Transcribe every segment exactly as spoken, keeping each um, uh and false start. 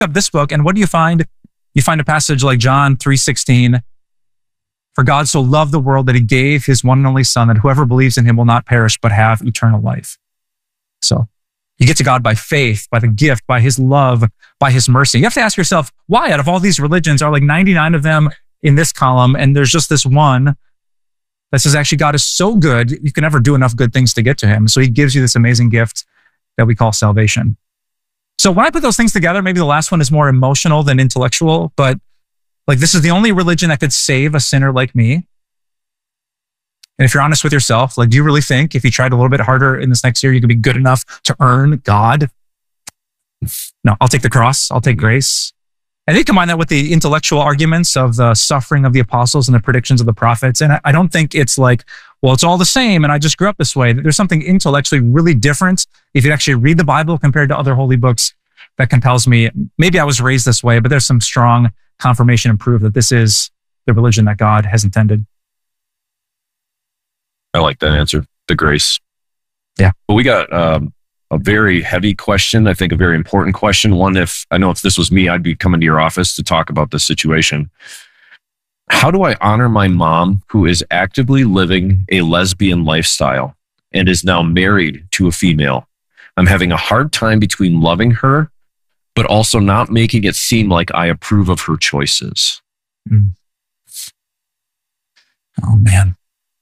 up this book, and what do you find? You find a passage like John three sixteen. For God so loved the world that he gave his one and only son, that whoever believes in him will not perish, but have eternal life. So you get to God by faith, by the gift, by his love, by his mercy. You have to ask yourself, why out of all these religions are like ninety-nine of them in this column, and there's just this one that says actually God is so good, you can never do enough good things to get to him. So he gives you this amazing gift that we call salvation. So when I put those things together, maybe the last one is more emotional than intellectual, but like this is the only religion that could save a sinner like me. And if you're honest with yourself, like, do you really think if you tried a little bit harder in this next year, you could be good enough to earn God? No, I'll take the cross. I'll take grace. And they combine that with the intellectual arguments of the suffering of the apostles and the predictions of the prophets. And I don't think it's like, well, it's all the same and I just grew up this way. There's something intellectually really different if you actually read the Bible compared to other holy books that compels me. Maybe I was raised this way, but there's some strong confirmation and proof that this is the religion that God has intended. I like that answer, the grace. Yeah. But we got um, a very heavy question, I think a very important question. One, if I know if this was me, I'd be coming to your office to talk about this situation. How do I honor my mom who is actively living a lesbian lifestyle and is now married to a female? I'm having a hard time between loving her but also not making it seem like I approve of her choices. Mm. Oh, man.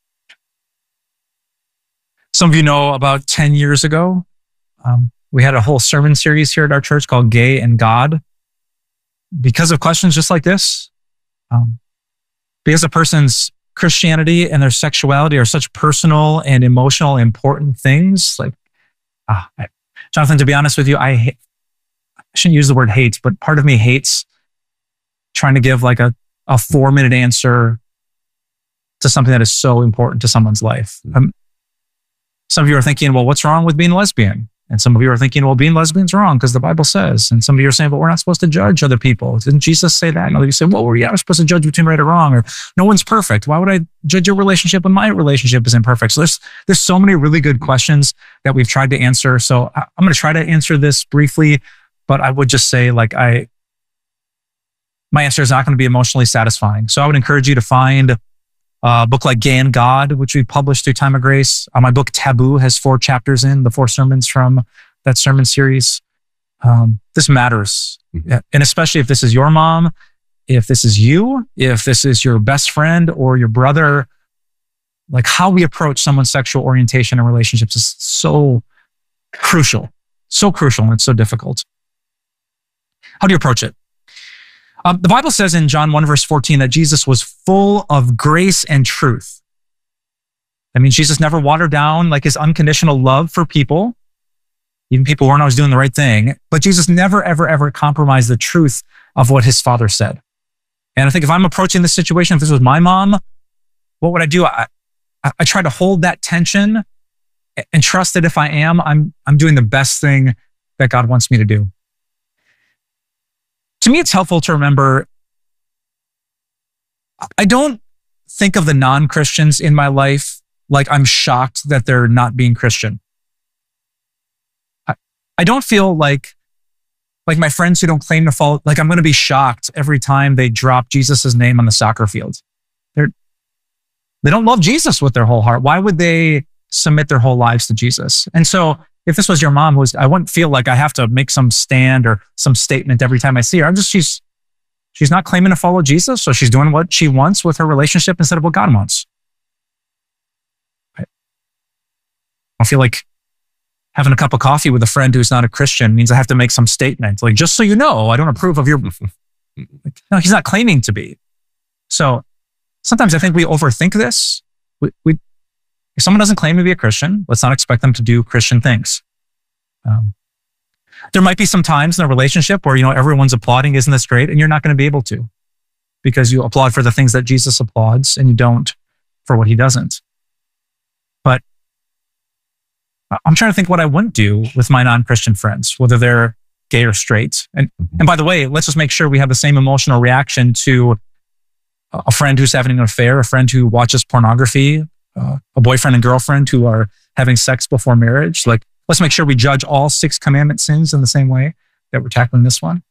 Some of you know about ten years ago, um, we had a whole sermon series here at our church called Gay and God. Because of questions just like this, um, because a person's Christianity and their sexuality are such personal and emotional, important things. Like, ah, I, Jonathan, to be honest with you, I hate, I shouldn't use the word hate, but part of me hates trying to give like a, a four minute answer to something that is so important to someone's life. Um, some of you are thinking, well, what's wrong with being lesbian? And some of you are thinking, well, being lesbian's wrong because the Bible says. And some of you are saying, but we're not supposed to judge other people. Didn't Jesus say that? And other you say, well, yeah, we're supposed to judge between right or wrong, or no one's perfect. Why would I judge your relationship when my relationship is imperfect? So there's, there's so many really good questions that we've tried to answer. So I, I'm going to try to answer this briefly, but I would just say like I, my answer is not going to be emotionally satisfying. So I would encourage you to find a book like Gay and God, which we published through Time of Grace. Uh, my book Taboo has four chapters in, the four sermons from that sermon series. Um, this matters. Mm-hmm. And especially if this is your mom, if this is you, if this is your best friend or your brother, like how we approach someone's sexual orientation and relationships is so crucial, so crucial, and it's so difficult. How do you approach it? Um, the Bible says in John one verse fourteen that Jesus was full of grace and truth. That means Jesus never watered down like his unconditional love for people, even people who weren't always doing the right thing. But Jesus never, ever, ever compromised the truth of what his Father said. And I think if I'm approaching this situation, if this was my mom, what would I do? I, I, I try to hold that tension and trust that if I am, I'm, I'm doing the best thing that God wants me to do. To me, it's helpful to remember, I don't think of the non-Christians in my life like I'm shocked that they're not being Christian. I, I don't feel like, like my friends who don't claim to follow, like I'm going to be shocked every time they drop Jesus' name on the soccer field. They're, they don't love Jesus with their whole heart. Why would they submit their whole lives to Jesus? And so if this was your mom, who was, I wouldn't feel like I have to make some stand or some statement every time I see her. I'm just, she's, she's not claiming to follow Jesus, so she's doing what she wants with her relationship instead of what God wants. I don't feel like having a cup of coffee with a friend who's not a Christian means I have to make some statement. Like, just so you know, I don't approve of your, like, no, he's not claiming to be. So sometimes I think we overthink this. We, we, If someone doesn't claim to be a Christian, let's not expect them to do Christian things. Um, there might be some times in a relationship where, you know, everyone's applauding, isn't this great? And you're not going to be able to because you applaud for the things that Jesus applauds and you don't for what he doesn't. But I'm trying to think what I wouldn't do with my non-Christian friends, whether they're gay or straight. And, and by the way, let's just make sure we have the same emotional reaction to a friend who's having an affair, a friend who watches pornography, Uh, a boyfriend and girlfriend who are having sex before marriage. Like, let's make sure we judge all six commandment sins in the same way that we're tackling this one.